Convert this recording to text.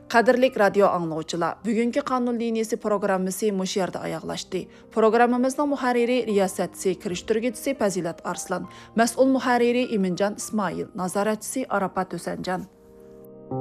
Qadrlik radio anglovchilar, bugungi qonun liniyasi programmasi mush yerda oyoqlashdi. Programmamizning muharriri riyosatchisi, kirishtiruvchisi Fazilat Arslan, mas'ul muharriri Iminjon Ismoil, nazoratchisi Arafat Husanjon.